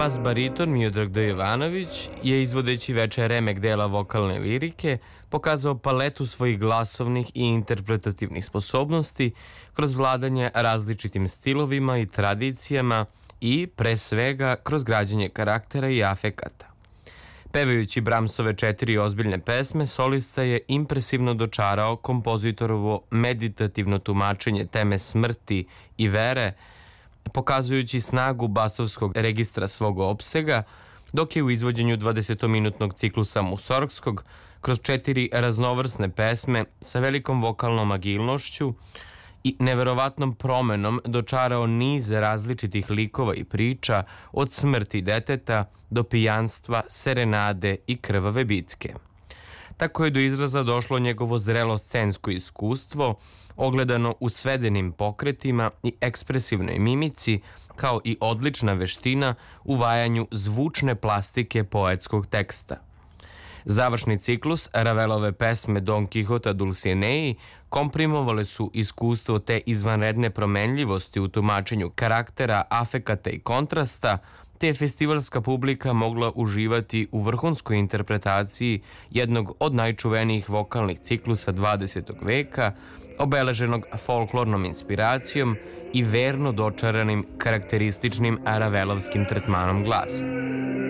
Bas bariton Miodrag D. Jovanović je, izvodeći veče remek dela vokalne lirike, pokazao paletu svojih glasovnih i interpretativnih sposobnosti kroz vladanje različitim stilovima i tradicijama i, pre svega, kroz građenje karaktera i afekata. Pevajući Brahmsove 4 ozbiljne pesme, solista je impresivno dočarao kompozitorovo meditativno tumačenje teme smrti i vere, pokazujući snagu basovskog registra svog opsega, dok je u izvođenju 20-minutnog ciklusa Musorgskog kroz 4 raznovrsne pesme sa velikom vokalnom agilnošću i neverovatnom promenom dočarao niz različitih likova i priča, od smrti deteta do pijanstva, serenade i krvave bitke. Tako je do izraza došlo njegovo zrelo scensko iskustvo, ogledano u svedenim pokretima i ekspresivnoj mimici, kao i odlična veština u vajanju zvučne plastike poetskog teksta. Završni ciklus Ravelove pesme Don Quixota Dulcinei komprimovale su iskustvo te izvanredne promenljivosti u tumačenju karaktera, afekata i kontrasta, te je festivalska publika mogla uživati u vrhunskoj interpretaciji jednog od najčuvenijih vokalnih ciklusa 20. veka, obeleženog folklornom inspiracijom i verno dočaranim karakterističnim ravelovskim tretmanom glasa.